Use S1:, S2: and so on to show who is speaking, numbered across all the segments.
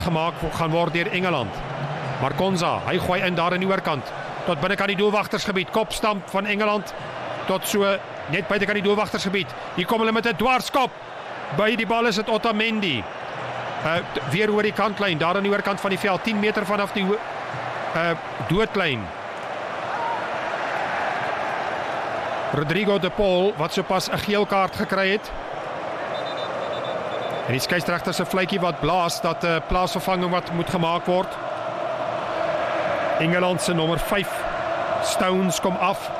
S1: gemaak gaan word deur Engeland. Maar Konza, hy gooi in daar aan die oorkant tot binnekant die doelwagtersgebied. Kopstamp van Engeland tot so net buitekant die doelwagtersgebied. Hier kom hulle met 'n dwarskop. By die bal is dit Otamendi. Weer oor die kantlyn, daar aan die oorkant van die veld, 10 meter vanaf die doodlyn. Rodrigo de Paul wat sopas 'n geel kaart gekry het. En die skeieregter se fluitjie wat blaas dat 'n plaasvervanging wat moet gemaak word. Engeland se nommer 5 Stones kom af.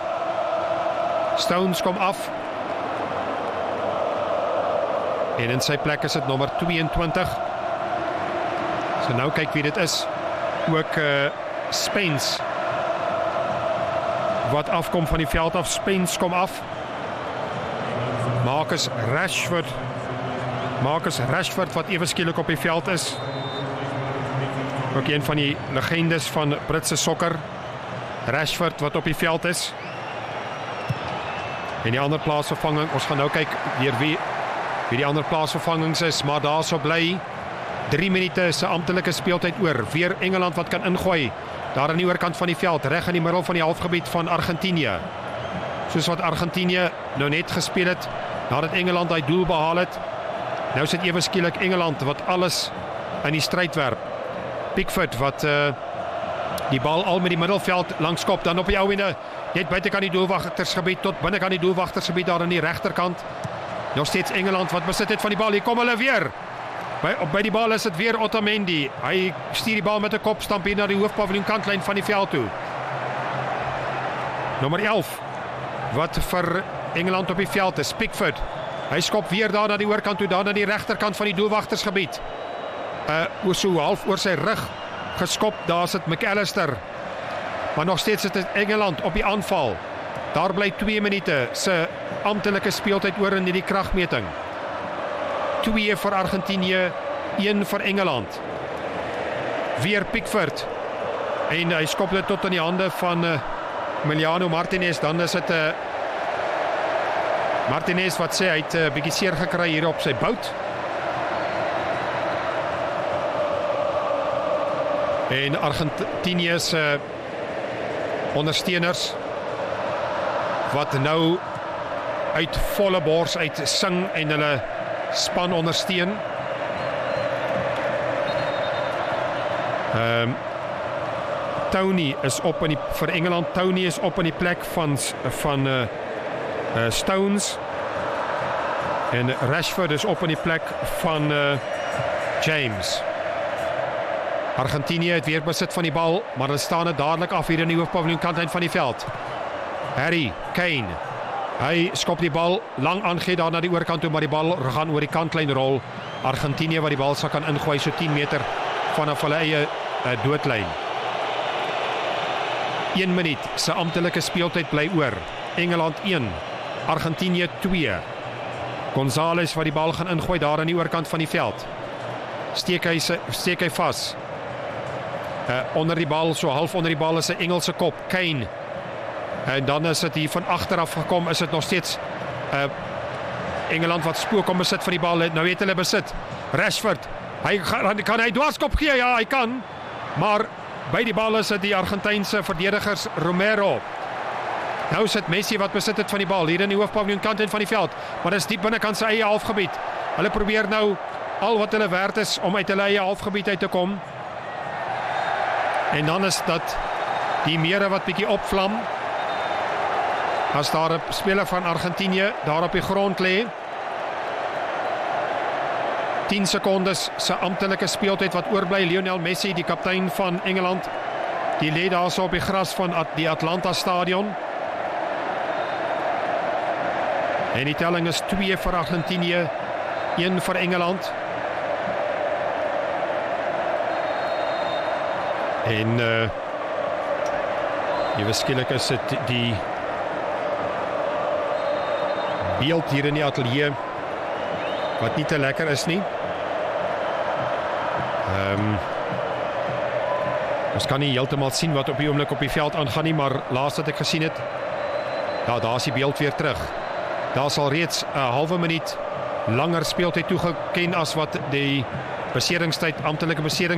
S1: En in sy plek is dit nommer 22. So nou kyk wie dit is. Ook Spence wat afkom van die veld af. Spence kom af. Marcus Rashford wat ewe skielik op die veld is. Ook een van die legendes van Britse sokker. Rashford wat op die veld is. En die ander plaasvervanging, ons gaan nou kyk weer wie die ander plaasvervangings is, maar daar sou bly 3 minute se amptelike speeltyd oor. Weer Engeland wat kan ingooi. Daar aan die oorkant van die veld, reg in die middel van die halfgebied van Argentinië. Soos wat Argentinië nou net gespeel het, nadat Engeland daai doel behaal het. Nou sit ewe skielik Engeland wat alles in die stryd werp. Pickford wat die bal al met die middelveld langskop, dan op die ou ende net buitekant die doelwagtersgebied tot binnekant die doelwagtersgebied daar aan die regterkant. Nog steeds Engeland wat besit het van die bal. Hier kom hulle weer. By die bal is dit weer Otamendi. Hy stuur die bal met 'n kopstamp hier na die hoofpaviljoen kantlyn van die veld toe. Nommer 11 wat vir Engeland op die veld is, Pickford. Hy skop weer daar na die oorkant toe, daar na die regterkant van die doelwagtersgebied. So half oor sy rug geskop, daar sit McAllister. Maar nog steeds is dit Engeland op die aanval. Daar bly 2 minute se amptelike speeltyd oor in hierdie kragmeting. 2 vir Argentinië, 1 vir Engeland. Weer Pickford. En hy skop dit tot in die hande van Emiliano Martinez. Dan is dit Martinez wat sê hy het 'n bietjie seer gekry hier op sy bout. En Argentinië se ondersteuners wat nou uit volle bors uit sing en hulle span ondersteun. Tony is op in vir Engeland. Tony is op in die plek van Stones. En Rashford is op in die plek van James. Argentinië het weer besit van die bal, maar hulle staan dit dadelik af hier in die hoofpaviljoen kantlyn van die veld. Harry Kane. Hy skop die bal lang aangee daar na die oorkant toe, maar die bal gaan oor die kantlyn rol. Argentinië wat die bal sal kan ingooi so 10 meter vanaf hulle eie doodlyn. 1 minuut se amptelike speeltyd bly oor. Engeland 1, Argentinië 2. Gonzalez wat die bal gaan ingooi daar aan die oorkant van die veld. Steek hy vas. Onder die bal, so half onder die bal is 'n Engelse kop, Kane. En dan is dit hier van agteraf gekom, is dit nog steeds Engeland wat spook om besit van die bal. Nou weet hulle besit. Rashford, kan hy dwarskop gee? Ja, hy kan. Maar by die bal is dit die Argentynse verdedigers Romero. Nou sit Messi wat besit het van die bal hier in die hoofpaviljoen kant van die veld. Maar dit is diep binnekant sy eie halfgebied. Hulle probeer nou al wat hulle werd is om uit hulle eie halfgebied uit te kom. En dan is dat die mere wat bietjie opvlam. As daar 'n speler van Argentinië daar op die grond lê. 10 sekondes se amptelike speeltyd wat oorbly. Lionel Messi, die kaptein van Engeland, die lê daar so op die gras van die Atlanta stadion. En die telling is 2 vir Argentinië, 1 vir Engeland. En skielik is dit die beeld hier in die ateljee wat nie te lekker is nie. Ons kan nie heeltemal sien wat op die oomblik op die veld aangaan nie, maar laas wat ek gesien het, daar is die beeld weer terug. Daar sal reeds 'n halwe minuut langer speeltyd toegeken as wat die beseringstyd, amptelike besering